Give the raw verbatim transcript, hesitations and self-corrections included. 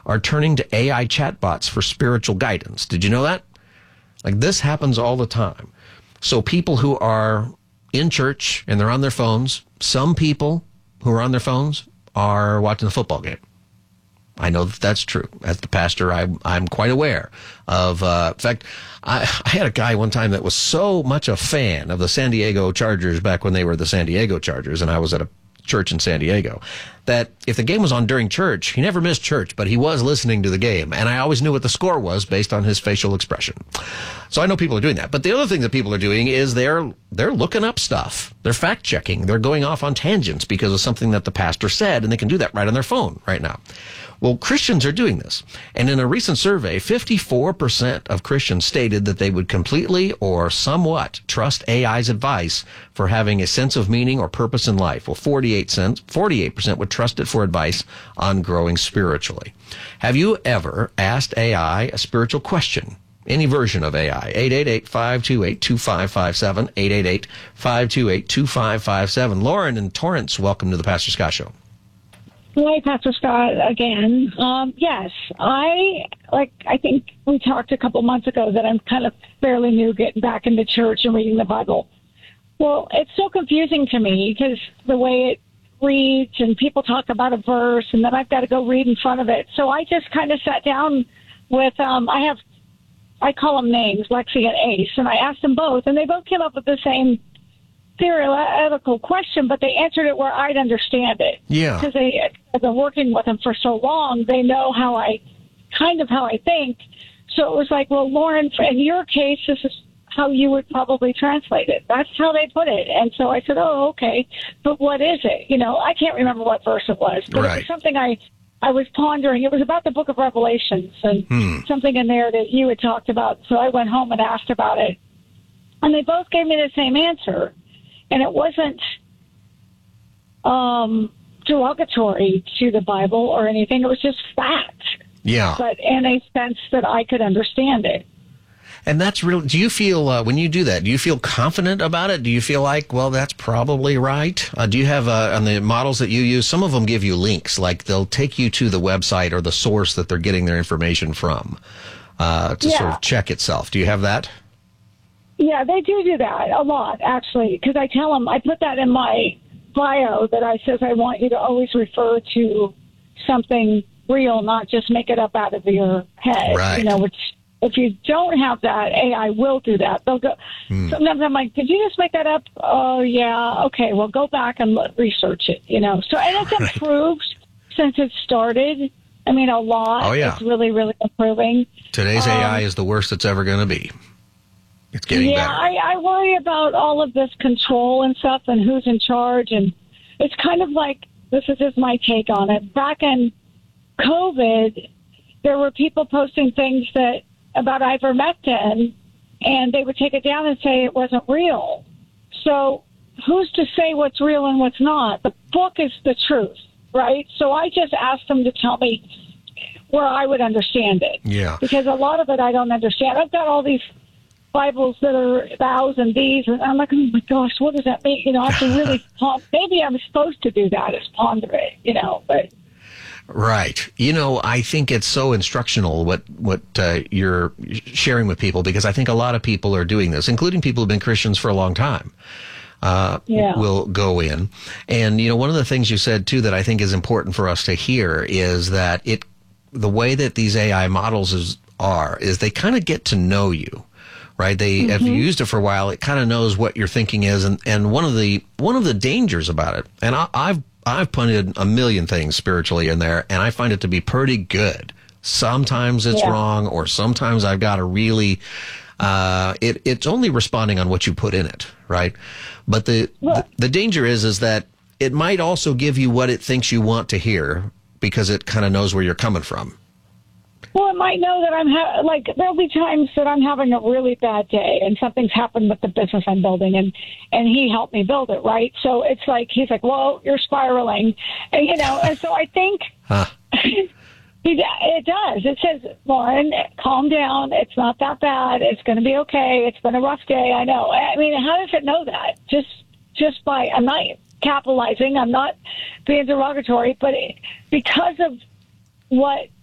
are turning to A I chatbots for spiritual guidance. Did you know that? Like, this happens all the time. So people who are in church and they're on their phones, some people who are on their phones are watching the football game. I know that that's true. As the pastor, I, I'm quite aware of, uh, in fact, I, I had a guy one time that was so much a fan of the San Diego Chargers back when they were the San Diego Chargers, and I was at a church in San Diego, that if the game was on during church, he never missed church, but he was listening to the game. And I always knew what the score was based on his facial expression. So I know people are doing that. But the other thing that people are doing is they're, they're looking up stuff. They're fact checking. They're going off on tangents because of something that the pastor said, and they can do that right on their phone right now. Well, Christians are doing this. And in a recent survey, fifty-four percent of Christians stated that they would completely or somewhat trust A I's advice for having a sense of meaning or purpose in life. Well, forty-eight percent would trust it for advice on growing spiritually. Have you ever asked A I a spiritual question? Any version of A I. eight eight eight, five two eight, two five five seven, eight eight eight, five two eight, two five five seven. Lauren in Torrance, welcome to the Pastor Scott Show. Hi, Pastor Scott, again. Um, yes, I, like, I think we talked a couple months ago that I'm kind of fairly new getting back into church and reading the Bible. Well, it's so confusing to me because the way it reads and people talk about a verse and then I've got to go read in front of it. So I just kind of sat down with, um, I have, I call them names, Lexi and Ace, and I asked them both, and they both came up with the same theoretical question, but they answered it where I'd understand it. Yeah. Because they have been working with them for so long, they know how I, kind of how I think. So it was like, well, Lauren, in your case, this is how you would probably translate it. That's how they put it. And so I said, oh, okay, but what is it? You know, I can't remember what verse it was, but right. It was something I, I was pondering. It was about the book of Revelations and hmm. something in there that you had talked about. So I went home and asked about it. And they both gave me the same answer. And it wasn't um, derogatory to the Bible or anything. It was just fact. Yeah. But in a sense that I could understand it. And that's real. Do you feel, uh, when you do that, do you feel confident about it? Do you feel like, well, that's probably right? Uh, do you have, uh, on the models that you use, some of them give you links, like they'll take you to the website or the source that they're getting their information from uh, to yeah. sort of check itself. Do you have that? Yeah, they do do that a lot, actually, because I tell them, I put that in my bio that I says I want you to always refer to something real, not just make it up out of your head. Right. You know, which if you don't have that, A I will do that. They'll go. Hmm. Sometimes I'm like, did you just make that up? Oh, yeah. Okay, well, go back and look, research it, you know. So, and it's right. improved since it started. I mean, a lot. Oh, yeah. It's really, really improving. Today's um, A I is the worst it's ever going to be. It's getting yeah, better. I, I worry about all of this control and stuff and who's in charge. And it's kind of like, this is just my take on it. Back in COVID, there were people posting things that about ivermectin, and they would take it down and say it wasn't real. So who's to say what's real and what's not? The book is the truth, right? So I just asked them to tell me where I would understand it. Yeah. Because a lot of it I don't understand. I've got all these Bibles that are thous and these, and I'm like, oh my gosh, what does that mean? You know, I have to really, ponder. Maybe I'm supposed to do that, is ponder it, you know, but. Right. You know, I think it's so instructional what, what uh, you're sharing with people, because I think a lot of people are doing this, including people who've been Christians for a long time. Uh, yeah. will go in. And, you know, one of the things you said, too, that I think is important for us to hear is that it, the way that these A I models is, are, is they kind of get to know you. Right. They, mm-hmm. if you used it for a while, it kind of knows what your thinking is. And, and one of the, one of the dangers about it, and I, I've, I've punted a million things spiritually in there, and I find it to be pretty good. Sometimes it's yeah. wrong, or sometimes I've got to really, uh, it, it's only responding on what you put in it. Right. But the, well, the, the danger is, is that it might also give you what it thinks you want to hear, because it kind of knows where you're coming from. Well, it might know that I'm ha- like there'll be times that I'm having a really bad day and something's happened with the business I'm building, and and he helped me build it, right? So it's like he's like, "Whoa, you're spiraling," and you know. And so I think huh. he, it does. It says, "Lauren, calm down. It's not that bad. It's going to be okay. It's been a rough day. I know." I mean, how does it know that? Just just by I'm not capitalizing. I'm not being derogatory, but it, because of what